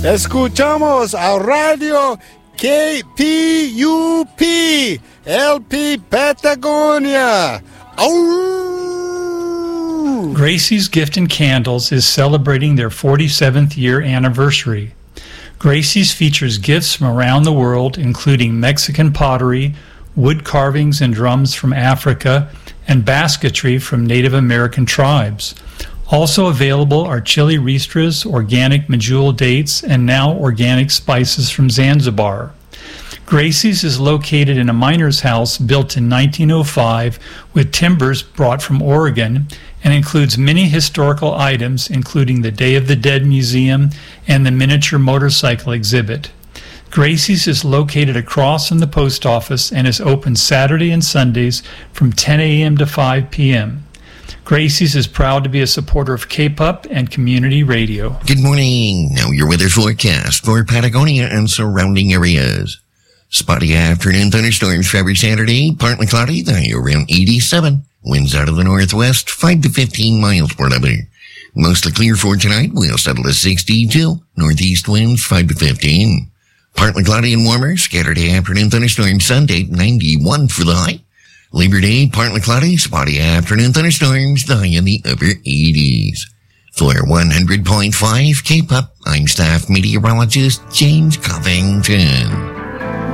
Escuchamos a Radio KPUP, LP Patagonia. Oh! Gracie's Gift and Candles is celebrating their 47th year anniversary. Gracie's features gifts from around the world, including Mexican pottery, wood carvings and drums from Africa, and basketry from Native American tribes. Also available are chili ristras, organic medjool dates, and now organic spices from Zanzibar. Gracie's is located in a miner's house built in 1905 with timbers brought from Oregon and includes many historical items, including the Day of the Dead Museum and the miniature motorcycle exhibit. Gracie's is located across from the post office and is open Saturday and Sundays from 10 a.m. to 5 p.m. Gracie's is proud to be a supporter of K-Pup and community radio. Good morning. Now your weather forecast for Patagonia and surrounding areas. Spotty afternoon thunderstorms for every Saturday. Partly cloudy, the high around 87. Winds out of the northwest, 5 to 15 miles per hour. Mostly clear for tonight. We'll settle at 62. Northeast winds, 5 to 15. Partly cloudy and warmer. Scattered afternoon thunderstorms Sunday, 91 for the high. Labor Day, partly cloudy, spotty afternoon thunderstorms, the high in the upper 80s. For 100.5 K-Pup, I'm staff meteorologist James Covington.